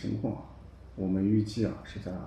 情况，我们预计是在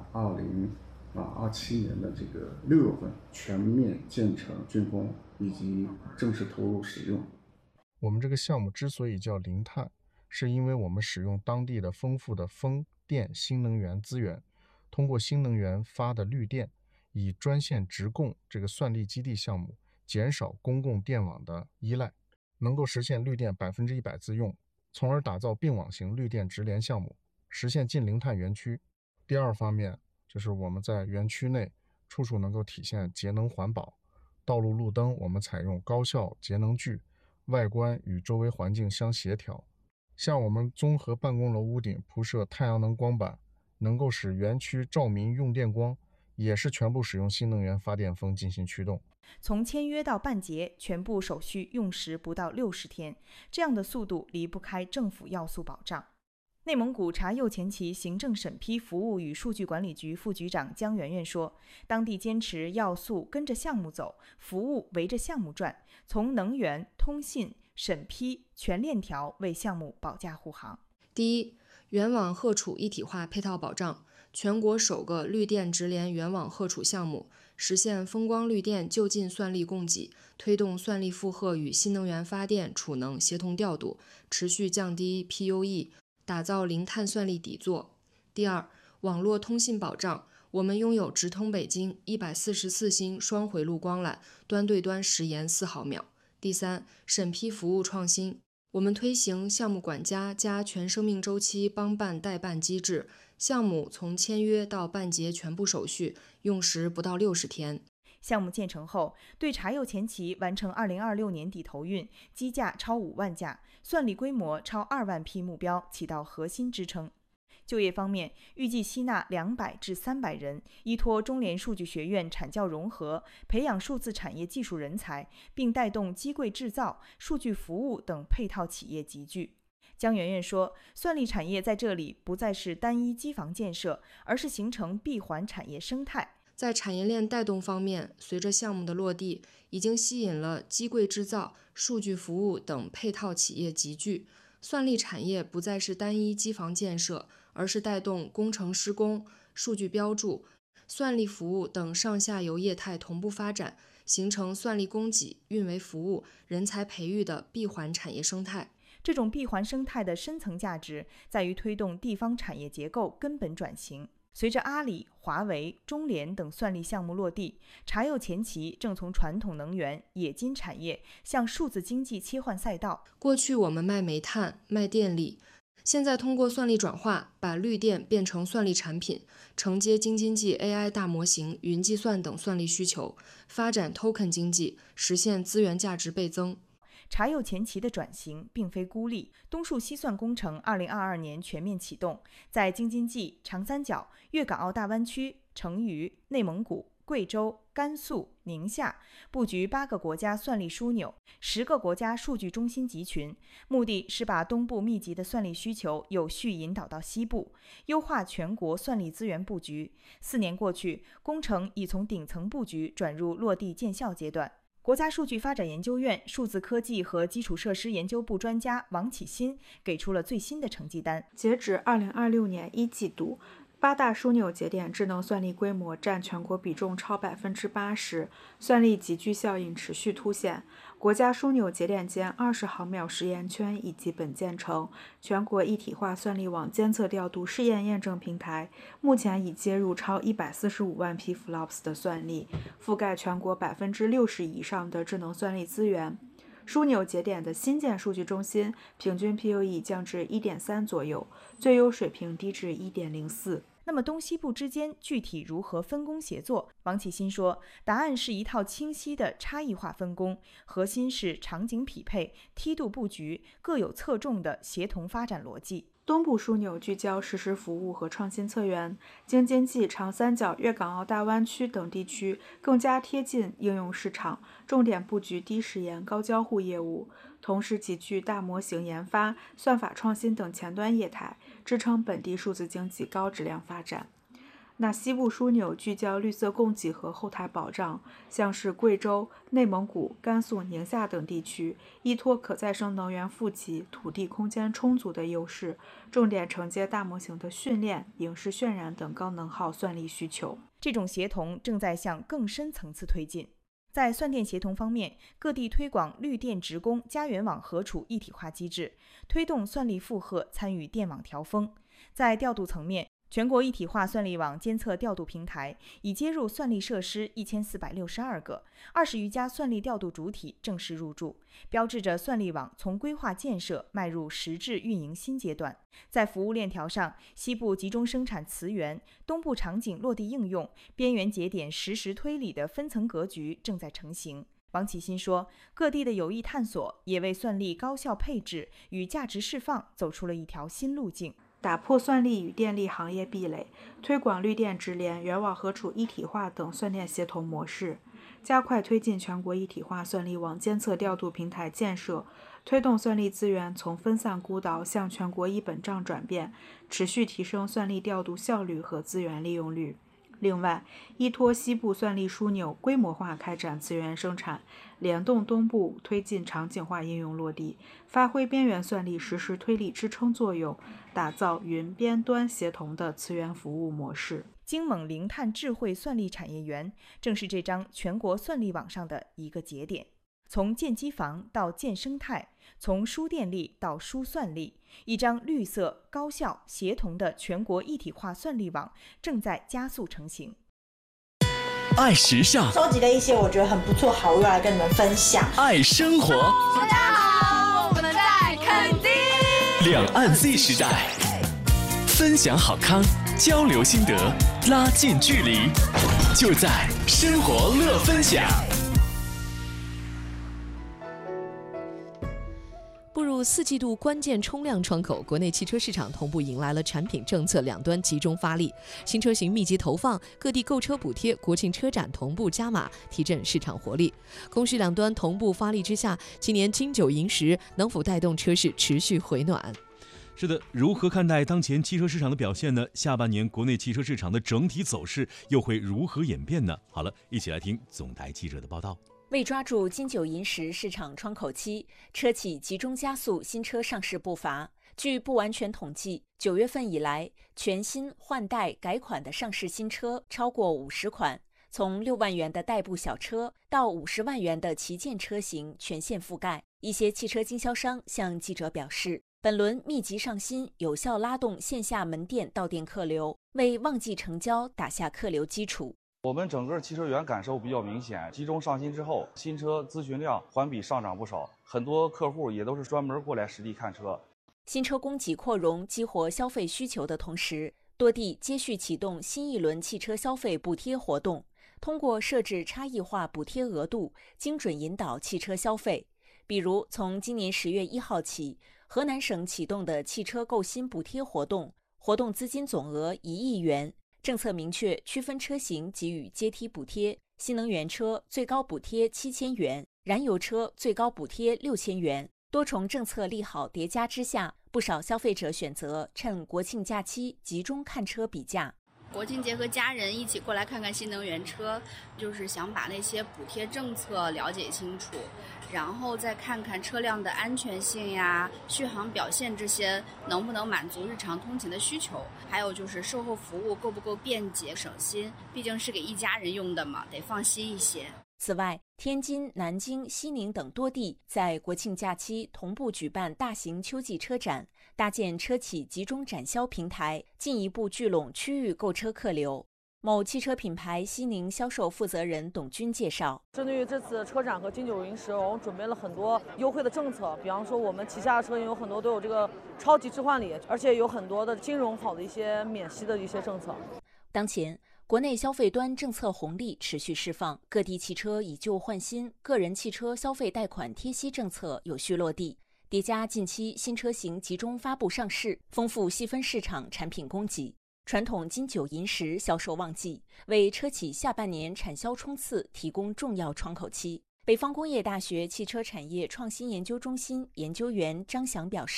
2027年的这个6月份全面建成竣工以及正式投入使用。 我们这个项目之所以叫零碳，是因为我们使用当地的丰富的风电新能源资源，通过新能源发的绿电，以专线直供这个算力基地项目，减少公共电网的依赖，能够实现绿电100%自用，从而打造并网型绿电直连项目，实现近零碳园区。第二方面就是我们在园区内处处能够体现节能环保，道路路灯我们采用高效节能具，外观与周围环境相协调。像我们综合办公楼屋顶铺设太阳能光板，能够使园区照明用电光，也是全部使用新能源发电风进行驱动。 从签约到办结，全部手续用时不到60天，这样的速度离不开政府要素保障。内蒙古察右前旗行政审批服务与数据管理局副局长姜媛媛说，当地坚持要素跟着项目走，服务围着项目转，从能源、通信、审批全链条为项目保驾护航。 第一，原网荷储一体化配套保障，全国首个绿电直连原网荷储项目，实现风光绿电就近算力供给，推动算力负荷与新能源发电储能协同调度，持续降低 PUE， 打造零碳算力底座。第二，网络通信保障，我们拥有直通北京144星双回路光缆，端对端时延4毫秒。第三，审批服务创新，我们推行项目管家加全生命周期帮办代办机制，项目从签约到办结全部手续用时不到60天。 项目建成后，对察右前旗完成2026年底投运，机架超5万架，算力规模超2万批目标起到核心支撑。就业方面，预计吸纳200至300人，依托中联数据学院产教融合，培养数字产业技术人才，并带动机柜制造、数据服务等配套企业集聚。姜媛媛说，算力产业在这里不再是单一机房建设，而是形成闭环产业生态。 在产业链带动方面，随着项目的落地，已经吸引了机柜制造、数据服务等配套企业集聚。算力产业不再是单一机房建设，而是带动工程施工、数据标注、算力服务等上下游业态同步发展，形成算力供给、运维服务、人才培育的闭环产业生态。 这种闭环生态的深层价值在于推动地方产业结构根本转型。随着阿里、华为、中联等算力项目落地，察右前旗正从传统能源、冶金产业向数字经济切换赛道。 过去我们卖煤炭、卖电力，现在通过算力转化，把绿电变成算力产品，承接京津冀 AI 大模型、云计算等算力需求，发展 token 经济，实现资源价值倍增。 察右前旗的转型并非孤立，东数西算工程2022年全面启动，在京津冀、长三角、粤港澳大湾区、成渝、内蒙古、贵州、甘肃、宁夏布局8个国家算力枢纽，10个国家数据中心集群，目的是把东部密集的算力需求有序引导到西部，优化全国算力资源布局。4年过去，工程已从顶层布局转入落地见效阶段。国家数据发展研究院数字科技和基础设施研究部专家王启新给出了最新的成绩单。 截止2026年1季度，8大枢纽节点智能算力规模占全国比重超80%，算力集聚效应持续凸显。国家枢纽节点间20毫秒实验圈已基本建成，全国一体化算力网监测调度试验验证平台目前已接入超145万批 FLOPS 的算力，覆盖全国60%以上的智能算力资源。枢纽节点的新建数据中心平均 PUE 降至 1.3 左右，最优水平低至 1.04。 那么东西部之间具体如何分工协作？王启新说，答案是一套清晰的差异化分工，核心是场景匹配、梯度布局，各有侧重的协同发展逻辑。 东部枢纽聚焦实时服务和创新策源，京津冀、长三角、粤港澳大湾区等地区更加贴近应用市场，重点布局低时延、高交互业务，同时集聚大模型研发、算法创新等前端业态，支撑本地数字经济高质量发展。 那西部枢纽聚焦绿色供给和后台保障，像是贵州、内蒙古、甘肃、宁夏等地区，依托可再生能源富集、土地空间充足的优势，重点承接大模型的训练、影视渲染等高能耗算力需求。 这种协同正在向更深层次推进。在算电协同方面，各地推广绿电职工家园网核储一体化机制，推动算力负荷参与电网调峰。在调度层面，全国一体化算力网监测调度平台已接入算力设施1462个，20余家算力调度主体正式入驻，标志着算力网从规划建设迈入实质运营新阶段。在服务链条上，西部集中生产磁源，东部场景落地应用，边缘节点实时推理的分层格局正在成型。王启新说，各地的有益探索也为算力高效配置与价值释放走出了一条新路径。 打破算力与电力行业壁垒，推广绿电直联、原网核储一体化等算电协同模式，加快推进全国一体化算力网监测调度平台建设，推动算力资源从分散孤岛向全国一本账转变，持续提升算力调度效率和资源利用率。另外，依托西部算力枢纽规模化开展资源生产，联动东部推进场景化应用落地，发挥边缘算力实时推力支撑作用，打造云边端协同的资源服务模式。 京蒙零碳智慧算力产业园正是这张全国算力网上的一个节点。从建机房到建生态，从输电力到输算力，一张绿色、高效、协同的全国一体化算力网正在加速成型。 爱时尚， 收集了一些我觉得很不错好物来跟你们分享。 爱生活， 大家好，我们在垦丁。 两岸 Z 时代，分享好康，交流心得，拉近距离，就在生活乐分享。 步入4季度关键冲量窗口，国内汽车市场同步迎来了产品政策两端集中发力，新车型密集投放，各地购车补贴、国庆车展同步加码，提振市场活力。供需两端同步发力之下，今年金九银十能否带动车市持续回暖？ 是的，如何看待当前汽车市场的表现呢？下半年国内汽车市场的整体走势又会如何演变呢？好了，一起来听总台记者的报道。 为抓住金九银十市场窗口期，车企集中加速新车上市步伐。据不完全统计，9月份以来，全新换代改款的上市新车超过50款，从6万元的代步小车到50万元的旗舰车型全线覆盖。一些汽车经销商向记者表示，本轮密集上新，有效拉动线下门店到店客流，为旺季成交打下客流基础。 我们整个汽车园感受比较明显，集中上新之后，新车咨询量环比上涨不少，很多客户也都是专门过来实地看车。 新车供给扩容激活消费需求的同时，多地接续启动新一轮汽车消费补贴活动，通过设置差异化补贴额度，精准引导汽车消费。比如，从今年10月1号起，河南省启动的汽车购新补贴活动，活动资金总额1亿元。政策明确区分车型给予阶梯补贴，新能源车最高补贴7000元，燃油车最高补贴6000元。多重政策利好叠加之下，不少消费者选择趁国庆假期集中看车比价。 国庆节和家人一起过来看看新能源车，就是想把那些补贴政策了解清楚，然后再看看车辆的安全性呀、续航表现这些能不能满足日常通勤的需求，还有就是售后服务够不够便捷省心，毕竟是给一家人用的嘛，得放心一些。 此外，天津、南京、西宁等多地在国庆假期同步举办大型秋季车展，搭建车企集中展销平台，进一步聚拢区域购车客流。某汽车品牌西宁销售负责人董军介绍， 针对于这次车展和金九银十，我们准备了很多优惠的政策，比方说我们旗下的车型有很多都有这个超级置换礼，而且有很多的金融好的一些免息的一些政策。 当前国内消费端政策红利持续释放，各地汽车以旧换新，个人汽车消费贷款贴息政策有序落地，叠加近期新车型集中发布上市，丰富细分市场产品供给。传统金九银十销售旺季，为车企下半年产销冲刺提供重要窗口期。北方工业大学汽车产业创新研究中心研究员张翔表示，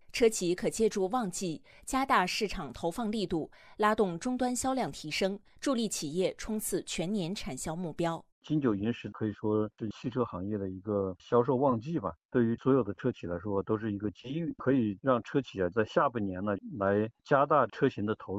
车企可借助旺季加大市场投放力度，拉动终端销量提升，助力企业冲刺全年产销目标。 金九银十可以说是汽车行业的一个销售旺季吧，对于所有的车企来说都是一个机遇，可以让车企在下半年呢来加大车型的投入。